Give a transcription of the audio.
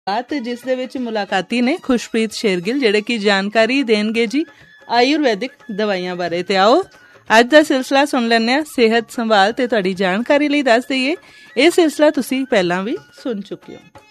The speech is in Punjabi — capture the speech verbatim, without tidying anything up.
ਬਾਤ ਜਿਸ ਦੇ ਵਿੱਚ ਮੁਲਾਕਾਤੀ ਨੇ ਖੁਸ਼ਪ੍ਰੀਤ ਸ਼ੇਰਗਿੱਲ, ਜਿਹੜੇ ਕਿ ਜਾਣਕਾਰੀ ਦੇਣਗੇ ਜੀ ਆਯੁਰਵੈਦਿਕ ਦਵਾਈਆਂ ਬਾਰੇ। ਤੇ ਆਓ ਅੱਜ ਦਾ ਸਿਲਸਿਲਾ ਸੁਣ ਲੈਂਦੇ ਹਾਂ ਸਿਹਤ ਸੰਭਾਲ। ਤੇ ਤੁਹਾਡੀ ਜਾਣਕਾਰੀ ਲਈ ਦੱਸ ਦਈਏ, ਇਹ ਸਿਲਸਿਲਾ ਤੁਸੀਂ ਪਹਿਲਾਂ ਵੀ ਸੁਣ ਚੁੱਕੇ ਹੋ।